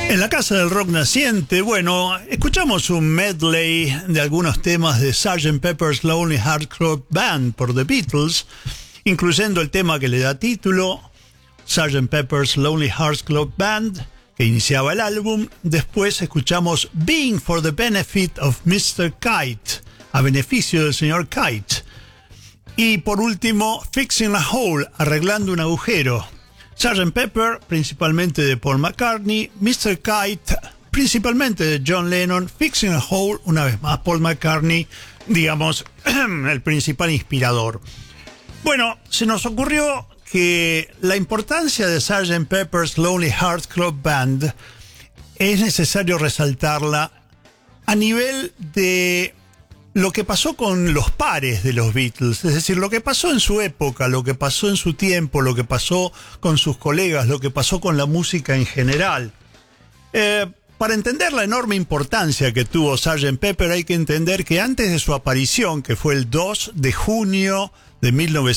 En la Casa del Rock Naciente, bueno, escuchamos un medley de algunos temas de Sgt. Pepper's Lonely Hearts Club Band por The Beatles, incluyendo el tema que le da título, Sgt. Pepper's Lonely Hearts Club Band, que iniciaba el álbum. Después escuchamos Being for the Benefit of Mr. Kite, a beneficio del señor Kite. Y por último, Fixing a Hole, arreglando un agujero. Sgt. Pepper, principalmente de Paul McCartney, Mr. Kite, principalmente de John Lennon, Fixing a Hole, una vez más, Paul McCartney, digamos, el principal inspirador. Bueno, se nos ocurrió que la importancia de Sgt. Pepper's Lonely Hearts Club Band es necesario resaltarla a nivel de lo que pasó con los pares de los Beatles, es decir, lo que pasó en su época, lo que pasó en su tiempo, lo que pasó con sus colegas, lo que pasó con la música en general. Para entender la enorme importancia que tuvo Sgt. Pepper hay que entender que antes de su aparición, que fue el 2 de junio de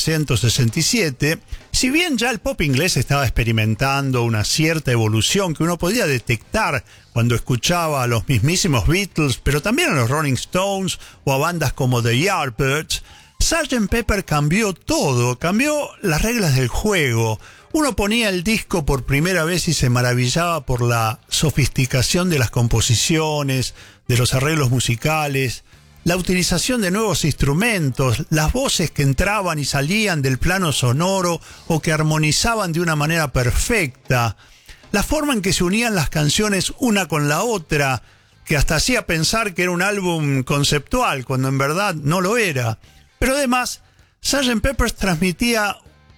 1967, si bien ya el pop inglés estaba experimentando una cierta evolución que uno podía detectar cuando escuchaba a los mismísimos Beatles, pero también a los Rolling Stones o a bandas como The Yardbirds, Sgt. Pepper cambió todo, cambió las reglas del juego. Uno ponía el disco por primera vez y se maravillaba por la sofisticación de las composiciones, de los arreglos musicales, la utilización de nuevos instrumentos, las voces que entraban y salían del plano sonoro o que armonizaban de una manera perfecta, la forma en que se unían las canciones una con la otra, que hasta hacía pensar que era un álbum conceptual, cuando en verdad no lo era. Pero además, Sgt. Pepper transmitía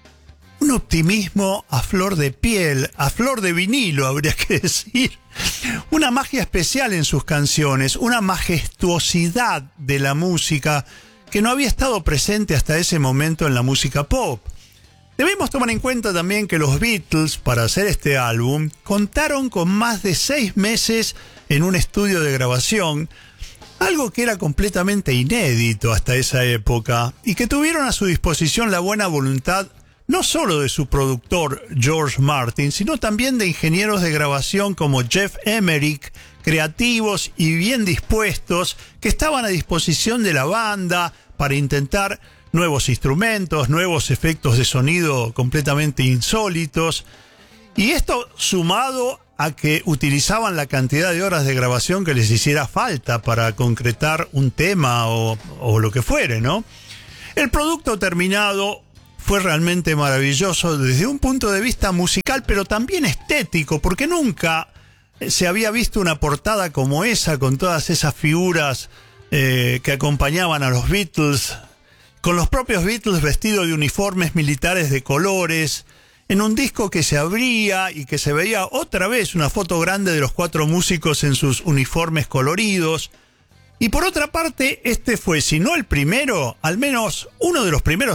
un optimismo a flor de piel, a flor de vinilo, habría que decir. Una magia especial en sus canciones, una majestuosidad de la música que no había estado presente hasta ese momento en la música pop. Debemos tomar en cuenta también que los Beatles, para hacer este álbum, contaron con más de 6 meses en un estudio de grabación, algo que era completamente inédito hasta esa época, y que tuvieron a su disposición la buena voluntad no solo de su productor George Martin, sino también de ingenieros de grabación como Jeff Emerick, creativos y bien dispuestos, que estaban a disposición de la banda para intentar nuevos instrumentos, nuevos efectos de sonido completamente insólitos. Y esto sumado a que utilizaban la cantidad de horas de grabación que les hiciera falta para concretar un tema o lo que fuere, ¿no? El producto terminado fue realmente maravilloso desde un punto de vista musical, pero también estético, porque nunca se había visto una portada como esa, con todas esas figuras que acompañaban a los Beatles, con los propios Beatles vestidos de uniformes militares de colores, en un disco que se abría y que se veía otra vez una foto grande de los 4 músicos en sus uniformes coloridos. Y por otra parte, este fue, si no el primero, al menos uno de los primeros